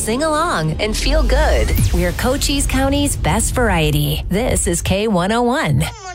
sing along, and feel good. We're Cochise County's best variety. This is K101.